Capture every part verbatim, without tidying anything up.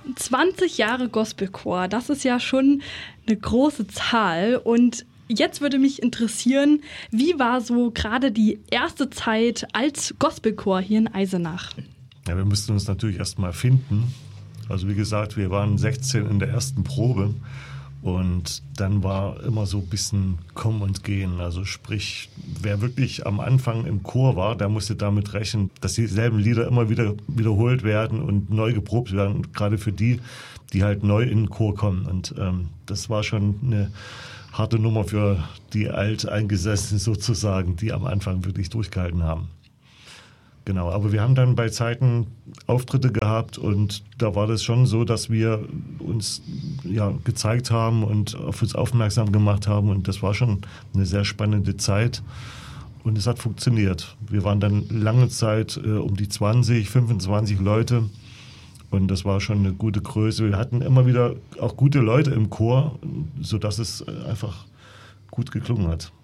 zwanzig Jahre Gospelchor, das ist ja schon eine große Zahl. Und jetzt würde mich interessieren, wie war so gerade die erste Zeit als Gospelchor hier in Eisenach? Ja, wir mussten uns natürlich erst mal finden. Also wie gesagt, wir waren sechzehn in der ersten Probe. Und dann war immer so ein bisschen Kommen und Gehen. Also sprich, wer wirklich am Anfang im Chor war, der musste damit rechnen, dass dieselben Lieder immer wieder wiederholt werden und neu geprobt werden. Gerade für die, die halt neu in den Chor kommen. Und ähm, das war schon eine harte Nummer für die Alteingesessenen sozusagen, die am Anfang wirklich durchgehalten haben. Genau, aber wir haben dann bei Zeiten Auftritte gehabt und da war das schon so, dass wir uns ja gezeigt haben und auf uns aufmerksam gemacht haben und das war schon eine sehr spannende Zeit und es hat funktioniert. Wir waren dann lange Zeit äh, um die zwanzig, fünfundzwanzig Leute und das war schon eine gute Größe. Wir hatten immer wieder auch gute Leute im Chor, sodass es einfach gut geklungen hat.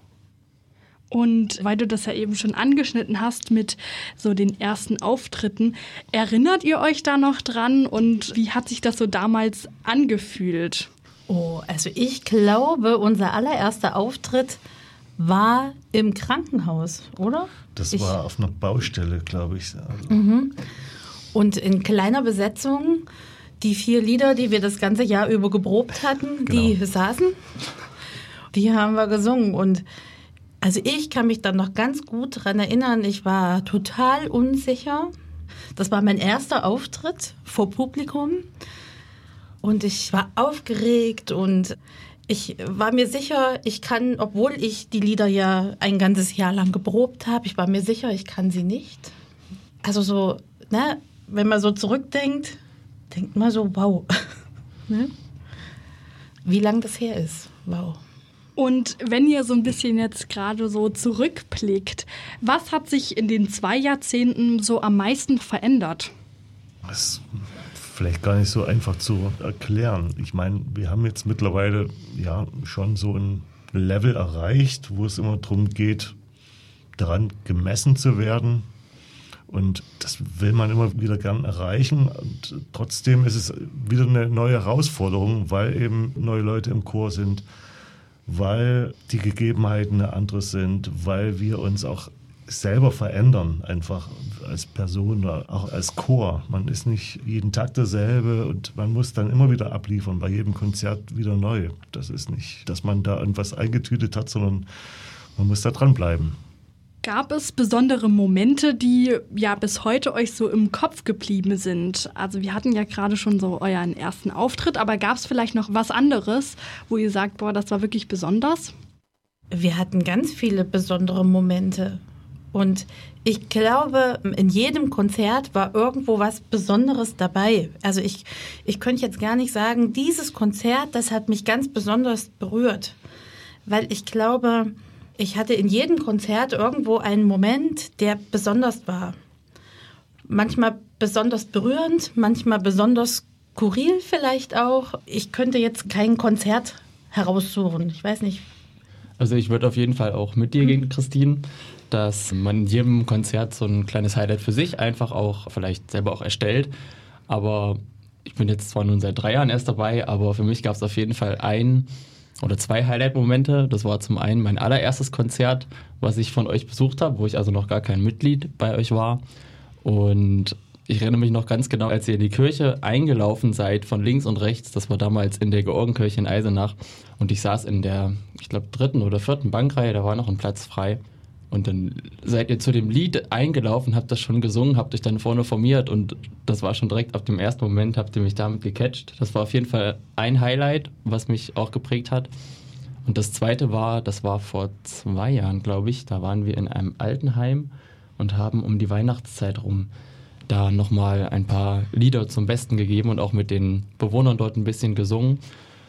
Und weil du das ja eben schon angeschnitten hast mit so den ersten Auftritten, erinnert ihr euch da noch dran und wie hat sich das so damals angefühlt? Oh, also ich glaube, unser allererster Auftritt war im Krankenhaus, oder? Das ich, war auf einer Baustelle, glaube ich. Also. Mhm. Und in kleiner Besetzung, die vier Lieder, die wir das ganze Jahr über geprobt hatten, genau. Die saßen, die haben wir gesungen und also ich kann mich dann noch ganz gut daran erinnern, ich war total unsicher. Das war mein erster Auftritt vor Publikum und ich war aufgeregt und ich war mir sicher, ich kann, obwohl ich die Lieder ja ein ganzes Jahr lang geprobt habe, ich war mir sicher, ich kann sie nicht. Also so, ne, wenn man so zurückdenkt, denkt man so, wow, ne? Wie lang das her ist, wow. Und wenn ihr so ein bisschen jetzt gerade so zurückblickt, was hat sich in den zwei Jahrzehnten so am meisten verändert? Das ist vielleicht gar nicht so einfach zu erklären. Ich meine, wir haben jetzt mittlerweile ja schon so ein Level erreicht, wo es immer darum geht, daran gemessen zu werden. Und das will man immer wieder gern erreichen. Und trotzdem ist es wieder eine neue Herausforderung, weil eben neue Leute im Chor sind, weil die Gegebenheiten eine andere sind, weil wir uns auch selber verändern, einfach als Person oder auch als Chor. Man ist nicht jeden Tag derselbe und man muss dann immer wieder abliefern, bei jedem Konzert wieder neu. Das ist nicht, dass man da irgendwas eingetütet hat, sondern man muss da dranbleiben. Gab es besondere Momente, die ja bis heute euch so im Kopf geblieben sind? Also wir hatten ja gerade schon so euren ersten Auftritt, aber gab es vielleicht noch was anderes, wo ihr sagt, boah, das war wirklich besonders? Wir hatten ganz viele besondere Momente und ich glaube, in jedem Konzert war irgendwo was Besonderes dabei. Also ich, ich könnte jetzt gar nicht sagen, dieses Konzert, das hat mich ganz besonders berührt, weil ich glaube, ich hatte in jedem Konzert irgendwo einen Moment, der besonders war. Manchmal besonders berührend, manchmal besonders skurril vielleicht auch. Ich könnte jetzt kein Konzert heraussuchen. Ich weiß nicht. Also ich würde auf jeden Fall auch mit dir gehen, Christine, dass man in jedem Konzert so ein kleines Highlight für sich einfach auch vielleicht selber auch erstellt. Aber ich bin jetzt zwar nun seit drei Jahren erst dabei, aber für mich gab es auf jeden Fall ein oder zwei Highlight-Momente. Das war zum einen mein allererstes Konzert, was ich von euch besucht habe, wo ich also noch gar kein Mitglied bei euch war. Und ich erinnere mich noch ganz genau, als ihr in die Kirche eingelaufen seid, von links und rechts. Das war damals in der Georgenkirche in Eisenach. Und ich saß in der, ich glaube, dritten oder vierten Bankreihe, da war noch ein Platz frei. Und dann seid ihr zu dem Lied eingelaufen, habt das schon gesungen, habt euch dann vorne formiert und das war schon direkt ab dem ersten Moment, habt ihr mich damit gecatcht. Das war auf jeden Fall ein Highlight, was mich auch geprägt hat. Und das zweite war, das war vor zwei Jahren, glaube ich, da waren wir in einem Altenheim und haben um die Weihnachtszeit rum da nochmal ein paar Lieder zum Besten gegeben und auch mit den Bewohnern dort ein bisschen gesungen.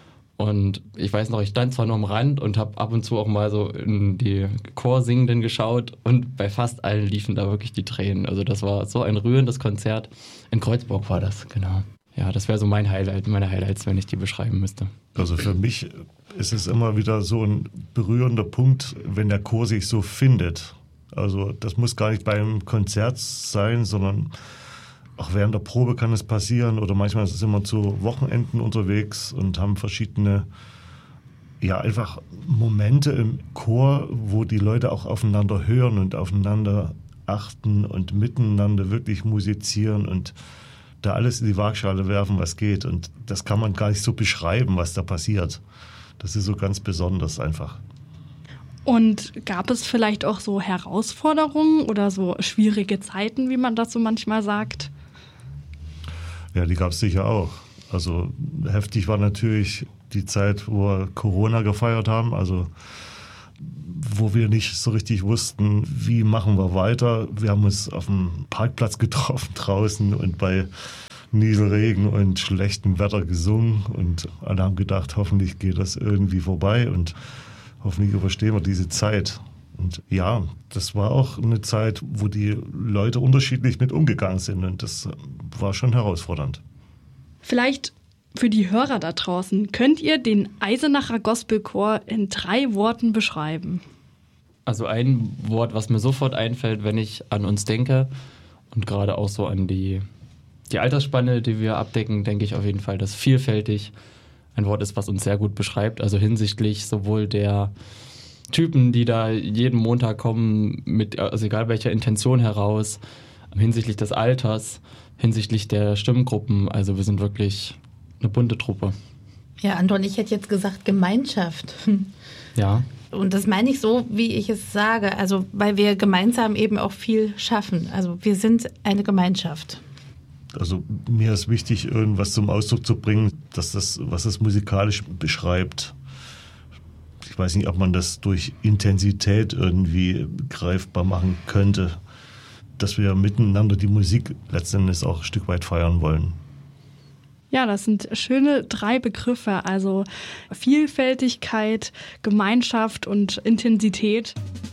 Und ich weiß noch, ich stand zwar nur am Rand und habe ab und zu auch mal so in die Chorsingenden geschaut und bei fast allen liefen da wirklich die Tränen. Also das war so ein rührendes Konzert. In Kreuzburg war das, genau. Ja, das wäre so mein Highlight, meine Highlights, wenn ich die beschreiben müsste. Also für mich ist es immer wieder so ein berührender Punkt, wenn der Chor sich so findet. Also das muss gar nicht beim Konzert sein, sondern auch während der Probe kann es passieren oder manchmal sind wir zu Wochenenden unterwegs und haben verschiedene, ja, einfach Momente im Chor, wo die Leute auch aufeinander hören und aufeinander achten und miteinander wirklich musizieren und da alles in die Waagschale werfen, was geht. Und das kann man gar nicht so beschreiben, was da passiert. Das ist so ganz besonders einfach. Und gab es vielleicht auch so Herausforderungen oder so schwierige Zeiten, wie man das so manchmal sagt? Ja, die gab es sicher auch. Also heftig war natürlich die Zeit, wo wir Corona gefeiert haben, also wo wir nicht so richtig wussten, wie machen wir weiter. Wir haben uns auf dem Parkplatz getroffen draußen und bei Nieselregen und schlechtem Wetter gesungen und alle haben gedacht, hoffentlich geht das irgendwie vorbei und hoffentlich überstehen wir diese Zeit. Und ja, das war auch eine Zeit, wo die Leute unterschiedlich mit umgegangen sind und das war schon herausfordernd. Vielleicht für die Hörer da draußen, könnt ihr den Eisenacher Gospelchor in drei Worten beschreiben? Also ein Wort, was mir sofort einfällt, wenn ich an uns denke und gerade auch so an die, die Altersspanne, die wir abdecken, denke ich auf jeden Fall, dass vielfältig ein Wort ist, was uns sehr gut beschreibt. Also hinsichtlich sowohl der Typen, die da jeden Montag kommen, mit, also egal welcher Intention heraus, hinsichtlich des Alters, hinsichtlich der Stimmgruppen. Also wir sind wirklich eine bunte Truppe. Ja, Anton, ich hätte jetzt gesagt Gemeinschaft. Ja. Und das meine ich so, wie ich es sage, also weil wir gemeinsam eben auch viel schaffen. Also wir sind eine Gemeinschaft. Also mir ist wichtig, irgendwas zum Ausdruck zu bringen, dass das, was es musikalisch beschreibt. Ich weiß nicht, ob man das durch Intensität irgendwie greifbar machen könnte, dass wir miteinander die Musik letztendlich auch ein Stück weit feiern wollen. Ja, das sind schöne drei Begriffe, also Vielfältigkeit, Gemeinschaft und Intensität.